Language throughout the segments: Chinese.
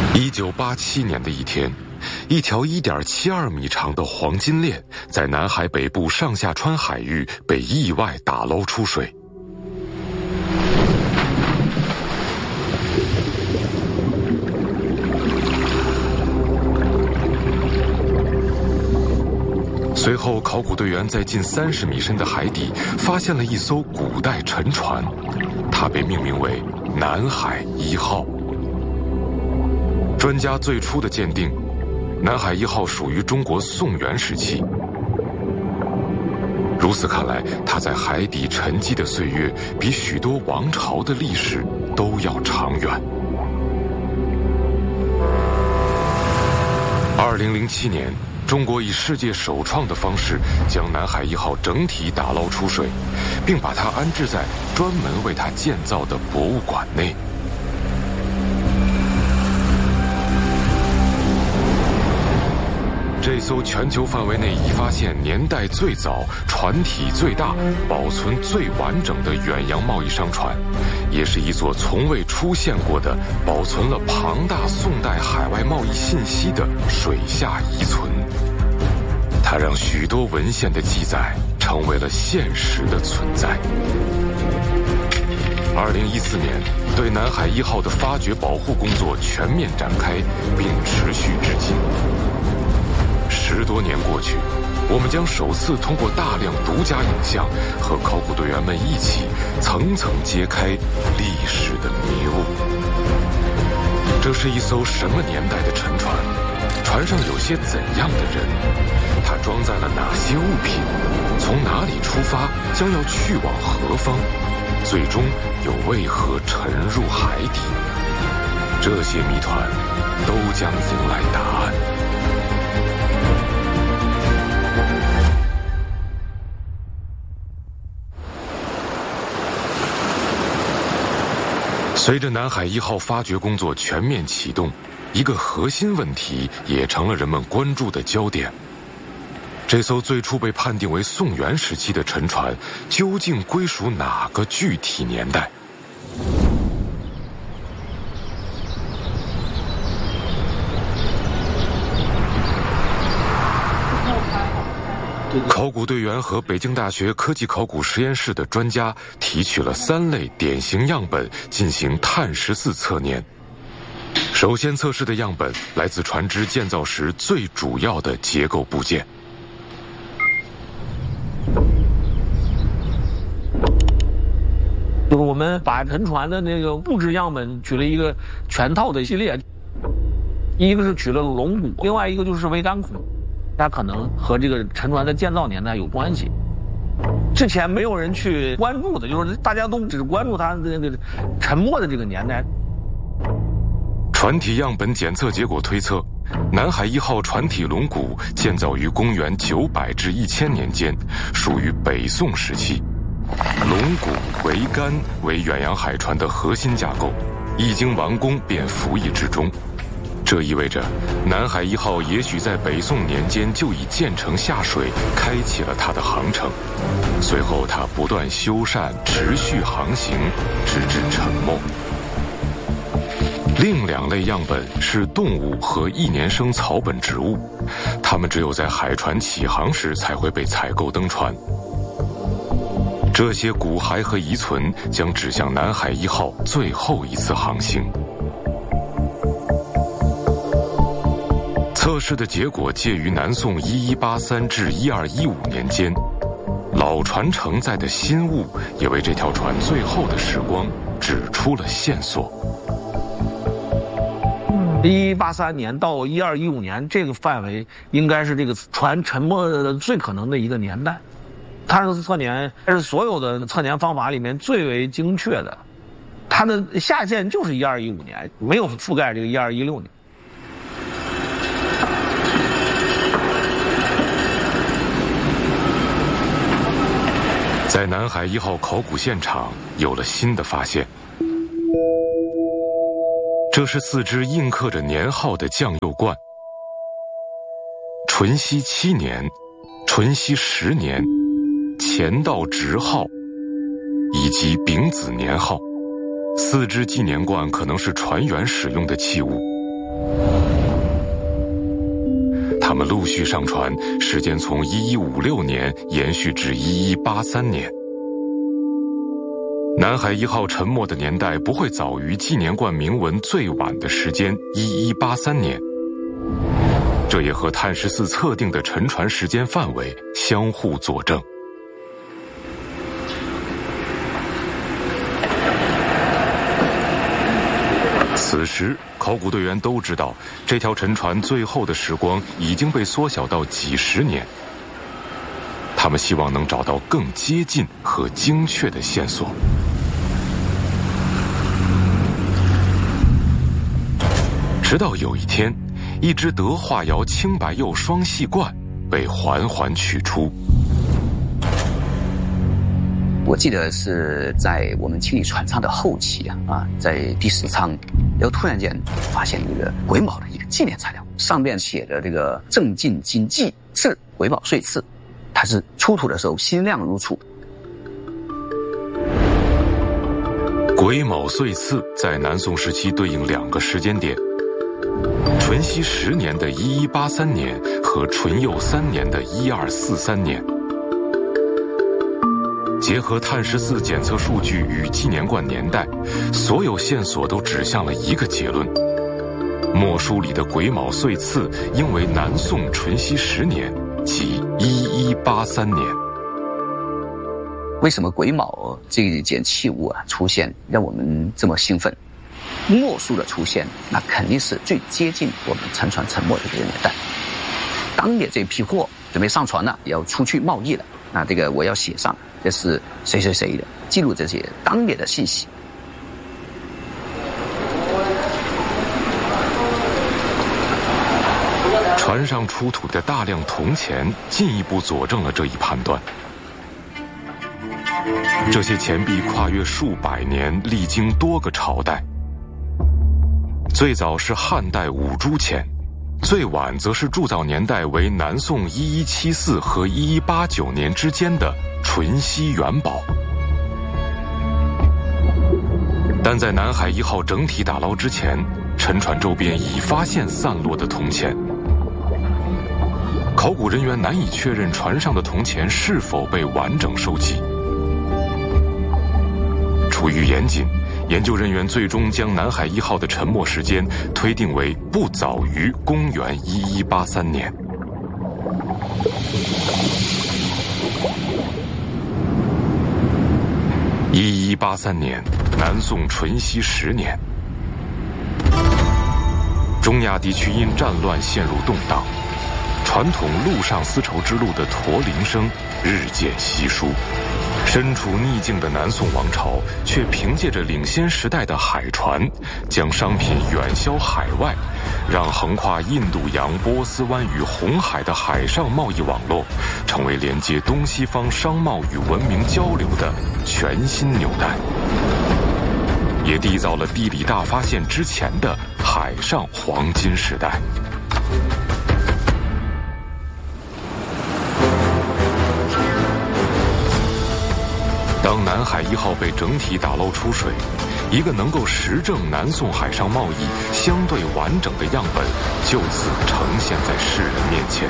1987年的一天，一条1.72米长的黄金链在南海北部上下川海域被意外打捞出水。随后，考古队员在近30米深的海底发现了一艘古代沉船，它被命名为南海1号。专家最初的鉴定，南海1号属于中国宋元时期。如此看来，它在海底沉积的岁月比许多王朝的历史都要长远。2007年，中国以世界首创的方式将南海1号整体打捞出水，并把它安置在专门为它建造的博物馆内。这艘全球范围内已发现年代最早、船体最大、保存最完整的远洋贸易商船，也是一座从未出现过的保存了庞大宋代海外贸易信息的水下遗存。它让许多文献的记载成为了现实的存在。2014年，对南海1号的发掘保护工作全面展开，并持续至今。10多年过去，我们将首次通过大量独家影像和考古队员们一起层层揭开历史的迷雾。这是一艘什么年代的沉船？船上有些怎样的人？它装载了哪些物品？从哪里出发？将要去往何方？最终又为何沉入海底？这些谜团都将迎来答案。随着南海1号发掘工作全面启动，一个核心问题也成了人们关注的焦点。这艘最初被判定为宋元时期的沉船，究竟归属哪个具体年代？考古队员和北京大学科技考古实验室的专家提取了3类典型样本进行碳14测年。首先测试的样本来自船只建造时最主要的结构部件。 就是我们把沉船的那个物质样本取了一个全套的系列，一个是取了龙骨，另外一个就是桅杆孔，它可能和这个沉船的建造年代有关系。之前没有人去关注的，就是大家都只关注它的那个沉没的这个年代。 船体样本检测结果推测，南海1号船体龙骨建造于公元900至1000年间，属于北宋时期。龙骨、桅杆为远洋海船的核心架构，一经完工便服役之中。这意味着南海1号也许在北宋年间就已建成下水，开启了它的航程。随后它不断修缮，持续航行，直至沉没。另2类样本是动物和1年生草本植物，它们只有在海船起航时才会被采购登船。这些骨骸和遗存将指向南海1号最后一次航行。测试的结果介于南宋1183至1215年间，老船承载的新物也为这条船最后的时光指出了线索。 1183年到1215年这个范围，应该是这个船沉没的最可能的一个年代。碳14测年是所有的测年方法里面最为精确的，它的下限就是1215年，没有覆盖这个1216年。 在南海1号考古现场有了新的发现，这是4只印刻着年号的酱釉罐，淳熙7年、淳熙10年、乾道直号以及丙子年号。4只纪年罐可能是船员使用的器物， 他们陆续上传，时间从1156年延续至1183年。南海1号沉没的年代不会早于纪年罐铭文最晚的时间1183年，这也和碳14测定的沉船时间范围相互佐证。此时，考古队员都知道，这条沉船最后的时光已经被缩小到几十年。他们希望能找到更接近和精确的线索。直到有一天，一只德化窑青白釉双细罐被缓缓取出。 我记得是在我们清理船舱的后期在第10舱，然后突然间发现一个癸卯的一个纪念材料，上面写的这个正进金纪是癸卯岁次，它是出土的时候新亮如初。 癸卯岁次在南宋时期对应2个时间点，淳熙10年的1183年和淳佑3年的1243年。结合碳14检测数据与纪年罐年代，所有线索都指向了一个结论：墨书里的癸卯岁次应为南宋淳熙10年，即1183年。 为什么癸卯这一件器物出现让我们这么兴奋？墨书的出现，那肯定是最接近我们沉船沉没的这个年代。当年这批货准备上船了，要出去贸易了，那这个我要写上这是谁谁谁的，记录这些当年的信息。 船上出土的大量铜钱进一步佐证了这一判断。这些钱币跨越数百年，历经多个朝代。最早是汉代五铢钱，最晚则是铸造年代为南宋1174和1189年之间的淳熙元宝。但在南海1号整体打捞之前，沉船周边已发现散落的铜钱。考古人员难以确认船上的铜钱是否被完整收集。出于严谨，研究人员最终将南海1号的沉没时间推定为不早于公元1183年。1183年，南宋淳熙10年，中亚地区因战乱陷入动荡，传统陆上丝绸之路的驼铃声日渐稀疏。身处逆境的南宋王朝却凭借着领先时代的海船，将商品远销海外，让横跨印度洋、波斯湾与红海的海上贸易网络成为连接东西方商贸与文明交流的全新纽带，也缔造了地理大发现之前的海上黄金时代。当南海1号被整体打捞出水，一个能够实证南宋海上贸易相对完整的样本就此呈现在世人面前。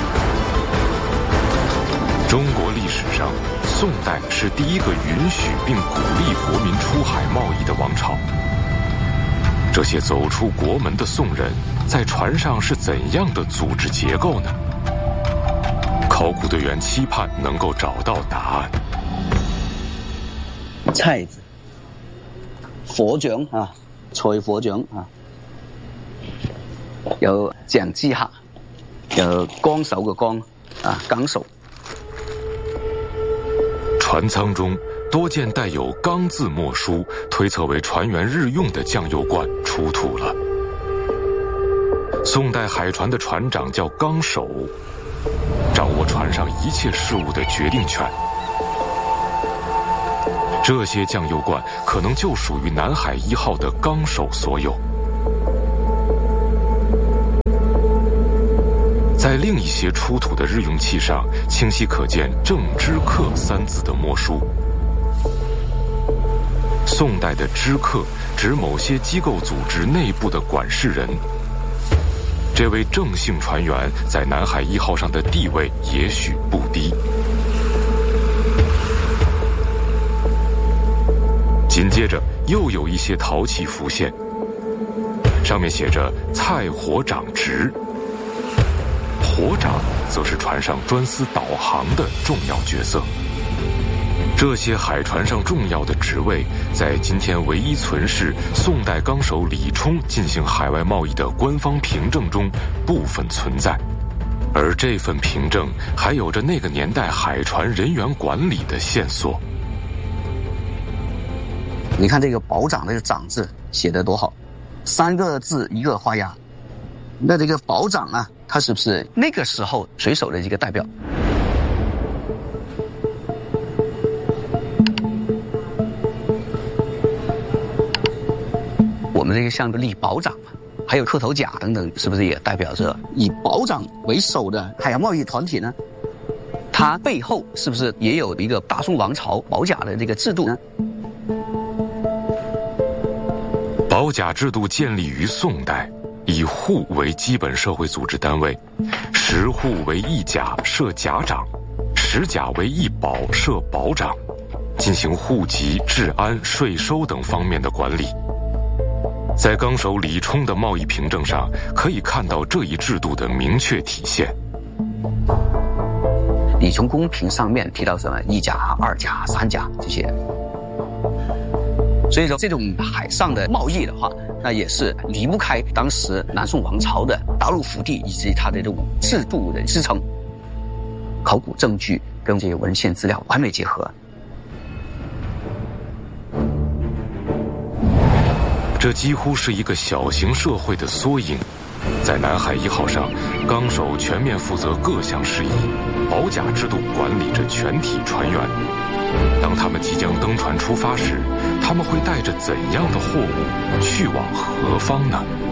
中国历史上，宋代是第一个允许并鼓励国民出海贸易的王朝。这些走出国门的宋人，在船上是怎样的组织结构呢？考古队员期盼能够找到答案。 菜字，火掌菜火掌有掌之下，有綱手嘅綱纲手。 船舱中多件带有钢字墨书，推测为船员日用的酱油罐出土了。宋代海船的船长叫纲手，掌握船上一切事物的决定权。这些酱油罐可能就属于南海1号的纲手所有。在另一些出土的日用器上，清晰可见“正知客”3字的墨书。宋代的知客指某些机构组织内部的管事人， 这位郑姓船员在南海1号上的地位也许不低。紧接着又有一些陶器浮现，上面写着“蔡火长职”，火长则是船上专司导航的重要角色。这些海船上重要的职位，在今天唯一存世宋代纲手李冲进行海外贸易的官方凭证中部分存在，而这份凭证还有着那个年代海船人员管理的线索。 你看这个保长这个长字写得多好，3个字1个花押。那这个保长啊，他是不是那个时候水手的一个代表？我们这个像个立保长还有磕头甲等等，是不是也代表着以保长为首的海洋贸易团体呢？它背后是不是也有一个大宋王朝保甲的这个制度呢？ 保甲制度建立于宋代，以户为基本社会组织单位，10户为1甲设甲长，10甲为1保设保长，进行户籍、治安、税收等方面的管理。在纲手李冲的贸易凭证上，可以看到这一制度的明确体现。 李琼公凭上面提到什么1甲、2甲、3甲这些，所以说这种海上的贸易的话，那也是离不开当时南宋王朝的大陆腹地以及它的这种制度的支撑。考古证据跟这些文献资料完美结合。 这几乎是一个小型社会的缩影。在南海1号上，纲手全面负责各项事宜，保甲制度管理着全体船员。当他们即将登船出发时，他们会带着怎样的货物去往何方呢？